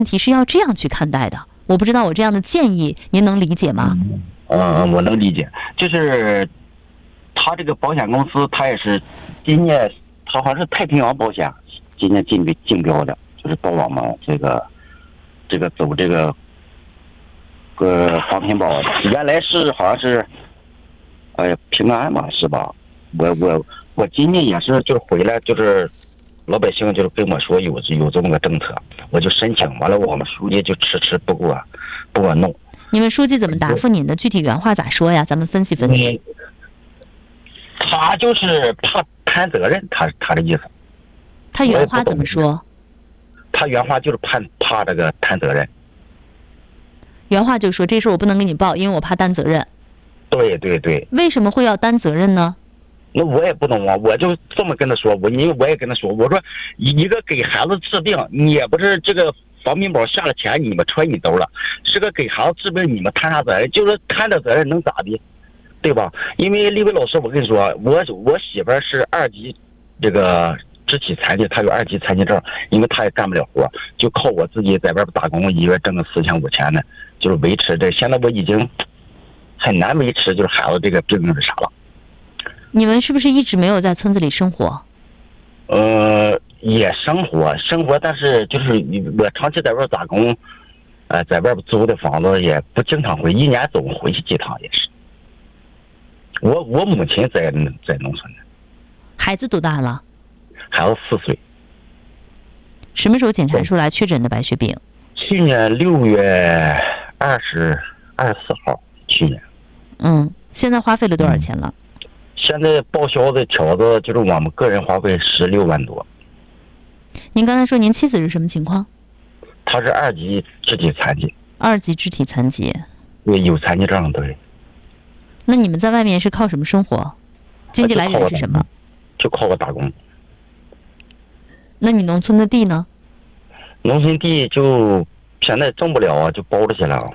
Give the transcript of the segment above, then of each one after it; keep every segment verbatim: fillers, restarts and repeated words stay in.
问题是要这样去看待的。我不知道我这样的建议您能理解吗？ 嗯、呃，我能理解，就是他这个保险公司，他也是今年他好像是太平洋保险今年竞竞标的，就是到我们这个这个走这个呃防骗保，原来是好像是哎呀平安嘛是吧？我我我今年也是就回来就是老百姓就是跟我说有有这么个政策，我就申请，完了我们书记就迟迟不给我不给我弄。 你们书记怎么答复您的？具体原话咋说呀？咱们分析分析。 嗯、他就是怕摊责任，他他的意思。 他原话怎么说？ 他原话就是怕怕这个摊责任。 原话就说这事我不能给你报，因为我怕担责任。 对对对。 为什么会要担责任呢？ 那我也不懂啊，我就这么跟他说，我因为我也跟他说，我说一个给孩子治病，你也不是这个防病保下了钱你们揣你兜了，是个给孩子治病你们摊啥责任？就是摊点责任能咋的，对吧？因为立伟老师，我跟你说，我我媳妇儿是二级这个肢体残疾，她有二级残疾证，因为她也干不了活，就靠我自己在外边打工，一月挣个四千五千的，就是维持这。现在我已经很难维持，就是孩子这个病是啥了。 你们是不是一直没有在村子里生活？ 呃，也生活生活，但是就是我长期在外打工，呃，在外边租的房子也不经常回，一年总回去几趟也是。我我母亲在在农村的。 孩子多大了？ 孩子四岁。 什么时候检查出来确诊的白血病？ 去年六月二十二十四号，去年。 嗯，现在花费了多少钱了？ 嗯，现在报销的条子就是我们个人花费十六万多。 您刚才说您妻子是什么情况？ 她是二级肢体残疾。 二级肢体残疾。 对，有残疾证，对。 那你们在外面是靠什么生活？经济来源是什么？ 就靠我打工。 那你农村的地呢？ 农村地就现在挣不了啊，就包着去了。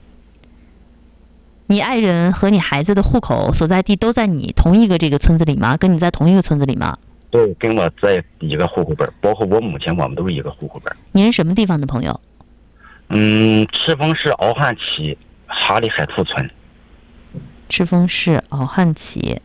你爱人和你孩子的户口所在地都在你同一个这个村子里吗？跟你在同一个村子里吗？ 对，跟我在一个户口本，包括我母亲，我们都是一个户口本。 您是什么地方的朋友？ 嗯，赤峰市敖汉旗哈里海兔村。 赤峰市敖汉旗。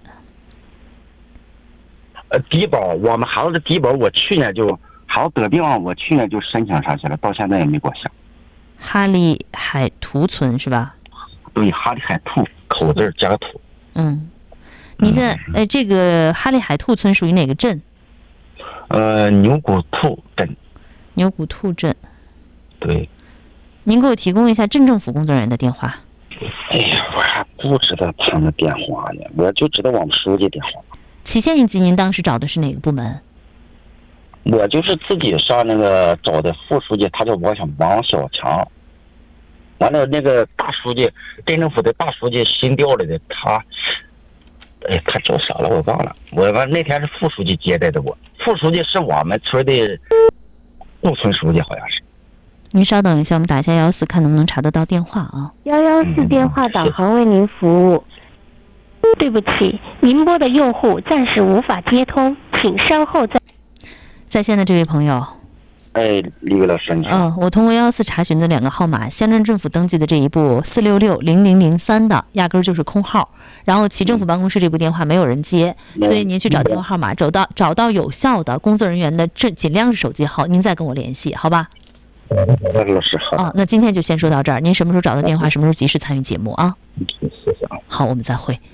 呃，低保，我们孩子的低保，我去年就孩子得病，我去年就申请上去了，到现在也没给我下。 哈里海图村是吧？ 对，哈里海兔，口字加个土。 嗯，你在呃这个哈里海兔村属于哪个镇？ 呃，牛骨兔镇。 牛骨兔镇。 对。 您给我提供一下镇政府工作人员的电话。 哎呀，我还不知道他们电话呢，我就知道我们书记电话。 祁县一级，您当时找的是哪个部门？ 我就是自己上那个找的副书记，他叫王小王小强。完了，那个大书记，镇政府的大书记新调来的，他，哎，他叫啥了？我忘了。我完那天是副书记接待的我，副书记是我们村的顾村书记，好像是。 您稍等一下，我们打一下幺四，看能不能查得到电话啊。 幺幺四电话导航为您服务。对不起，您拨的用户暂时无法接通，请稍后再。 在线的这位朋友。 哎，李伟老师，你好。 嗯，我通过幺幺四查询的两个号码，乡镇政府登记的这一部四六六零零零三的，压根儿就是空号。然后其政府办公室这部电话没有人接，所以您去找电话号码，找到找到有效的工作人员的，这尽量是手机号，您再跟我联系，好吧？ 老师好。 啊，那今天就先说到这儿。您什么时候找到电话，什么时候及时参与节目啊？ 谢谢啊。 好，我们再会。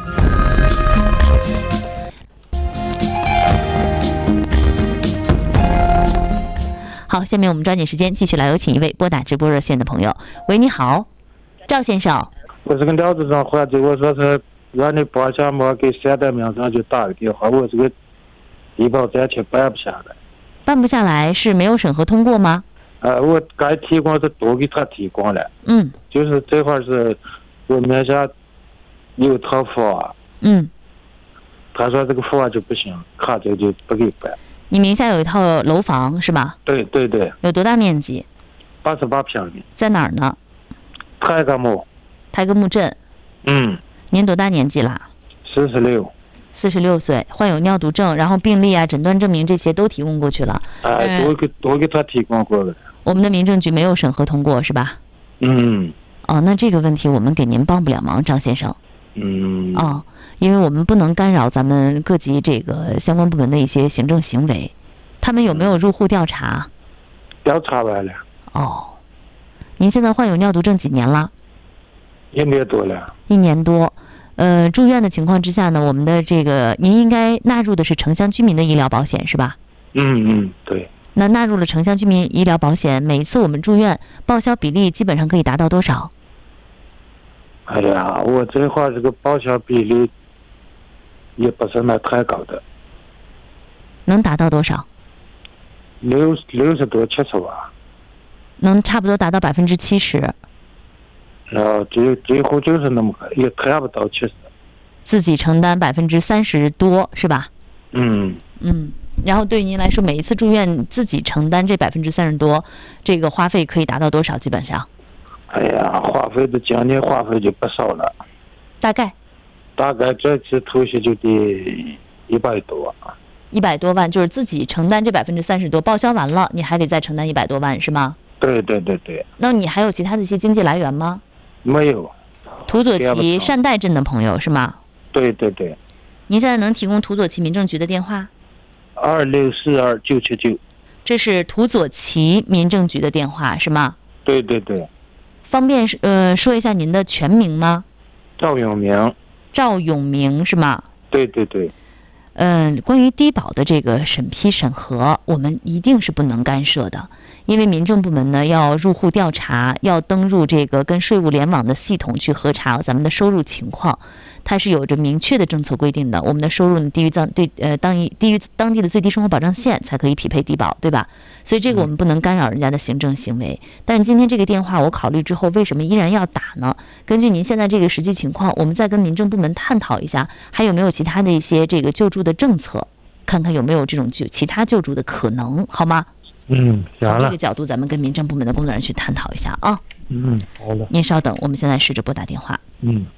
好，下面我们抓紧时间继续来有请一位拨打直播热线的朋友。喂，你好，赵先生。 我是跟廖子长话，结果说是让你保险膜给三代名上就打个电话，我这个低保暂且办不下来。 办不下来是没有审核通过吗？ 呃，我该提供是都给他提供了。 嗯。 就是这块是我名下有套房。 嗯。 他说这个房就不行，卡这就不给办。 你名下有一套楼房是吧？ 对对对。 有多大面积？ 八十八平米。 在哪儿呢？ 太个木。 太个木镇。 嗯。 您多大年纪啦？ 四十六。 四十六岁，患有尿毒症，然后病历啊、诊断证明这些都提供过去了。 哎，都给都给他提供过了。 我们的民政局没有审核通过是吧？ 嗯哦，那这个问题我们给您帮不了忙，张先生。 嗯。 哦，因为我们不能干扰咱们各级这个相关部门的一些行政行为。他们有没有入户调查？ 调查完了。 哦，您现在患有尿毒症几年了？ 一年多了。 一年多。呃，住院的情况之下呢，我们的这个您应该纳入的是城乡居民的医疗保险是吧？ 嗯嗯，对。 那纳入了城乡居民医疗保险，每一次我们住院报销比例基本上可以达到多少？ 哎呀，我这话这个报销比例也不是那太高的。 能达到多少？ 六六十多七十万。 能差不多达到百分之七十。 然后最最后就是那么个，也看不到七十。 自己承担百分之三十多是吧？ 嗯嗯。然后对于您来说，每一次住院自己承担这百分之三十多，这个花费可以达到多少？基本上？ 哎呀，花费的将近花费就不少了。 大概？ 大概这次头绪就得一百多。 一百多万，就是自己承担这百分之三十多，报销完了，你还得再承担一百多万，是吗？ 对对对对。 那你还有其他的一些经济来源吗？ 没有。 土佐旗善代镇的朋友是吗？ 对对对。 您现在能提供土佐旗民政局的电话？ 二六四二九七九。 这是土佐旗民政局的电话是吗？ 对对对。 方便呃说一下您的全名吗？ 赵永明。 赵永明是吗？ 对对对。 嗯，关于低保的这个审批审核，我们一定是不能干涉的，因为民政部门呢要入户调查，要登入这个跟税务联网的系统去核查咱们的收入情况，它是有着明确的政策规定的。我们的收入呢低于当对呃当一低于当地的最低生活保障线才可以匹配低保，对吧？所以这个我们不能干扰人家的行政行为。但是今天这个电话我考虑之后，为什么依然要打呢？根据您现在这个实际情况，我们再跟民政部门探讨一下，还有没有其他的一些这个救助的政策，看看有没有这种救其他救助的可能，好吗？ 嗯， 从这个角度，咱们跟民政部门的工作人员去探讨一下啊。 嗯，好的。 您稍等，我们现在试着拨打电话。 嗯。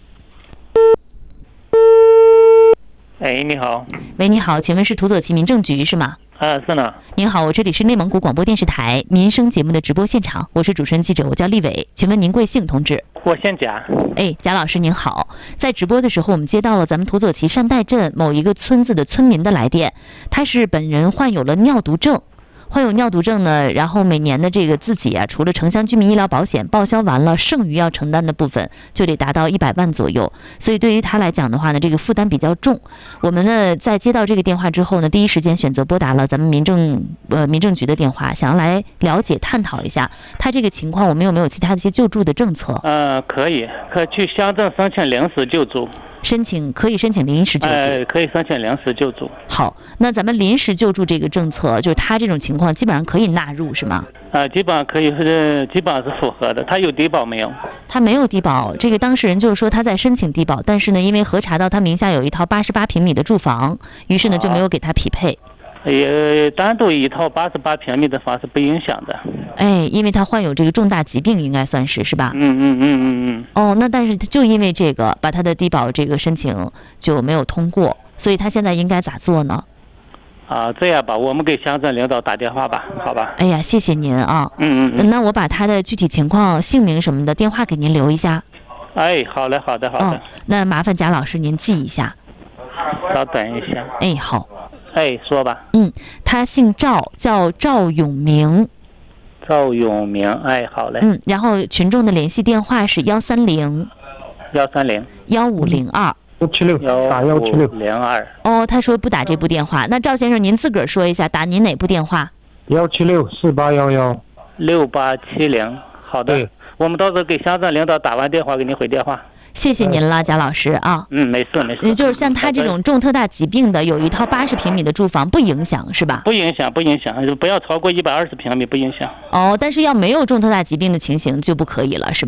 哎，你好。 喂，你好，请问是土佐旗民政局是吗？ 啊，是呢。 您好，我这里是内蒙古广播电视台民生节目的直播现场，我是主持人记者，我叫立伟，请问您贵姓，同志？ 我姓贾。 哎，贾老师您好，在直播的时候，我们接到了咱们土佐旗善代镇某一个村子的村民的来电，他是本人患有了尿毒症。患有尿毒症呢，然后每年的这个自己啊，除了城乡居民医疗保险报销完了，剩余要承担的部分就得达到一百万左右，所以对于他来讲的话呢，这个负担比较重。我们呢在接到这个电话之后呢，第一时间选择拨打了咱们民政呃民政局的电话，想要来了解探讨一下他这个情况，我们有没有其他的一些救助的政策？ 呃，可以，可以去乡镇申请临时救助。 申请可以申请临时救助， 呃，可以申请临时救助。 好，那咱们临时救助这个政策，就是他这种情况基本上可以纳入是吗？ 呃，基本上可以是，基本上是符合的。他有低保没有？ 他没有低保，这个当事人就是说他在申请低保，但是呢，因为核查到他名下有一套八十八平米的住房，于是呢就没有给他匹配。 也单独一套八十八平米的房是不影响的。 哎，因为他患有这个重大疾病，应该算是是吧？ 嗯嗯嗯嗯嗯。 哦，那但是就因为这个，把他的低保这个申请就没有通过，所以他现在应该咋做呢？ 啊，这样吧，我们给乡镇领导打电话吧，好吧？ 哎呀，谢谢您啊。 嗯嗯嗯。 那我把他的具体情况、姓名什么的电话给您留一下。 哎，好嘞，好的，好的。 哦，那麻烦贾老师您记一下。 稍等一下。 哎，好。 哎，说吧。 嗯，他姓赵，叫赵永明。 赵永明，哎，好嘞。 嗯，然后群众的联系电话是幺三零幺三零幺五零二幺七六打幺七六零二。 哦，他说不打这部电话。那赵先生，您自个儿说一下，打您哪部电话？ 幺七六四八幺幺六八七零。好的， 对， 我们到时候给乡镇领导打完电话，给您回电话。 谢谢您了，贾老师啊。 嗯，没事没事。 就是像他这种重特大疾病的，有一套八十平米的住房，不影响是吧？ 不影响，不影响，不要超过一百二十平米，不影响。 哦，但是要没有重特大疾病的情形就不可以了，是吧？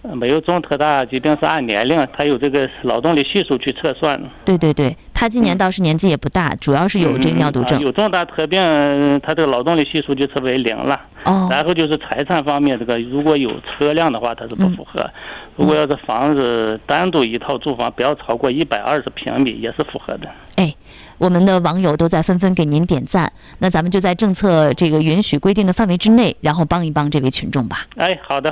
呃没有重特大疾病是按年龄，它有这个劳动力系数去测算。 对对对，他今年倒是年纪也不大，主要是有这个尿毒症。 嗯啊、有重大特病，它这个劳动力系数就测为零了。 哦。 然后就是财产方面，这个如果有车辆的话，它是不符合。嗯、如果要是房子单独一套住房，不要超过一百二十平米，也是符合的。 哎，我们的网友都在纷纷给您点赞，那咱们就在政策这个允许规定的范围之内，然后帮一帮这位群众吧。 哎，好的。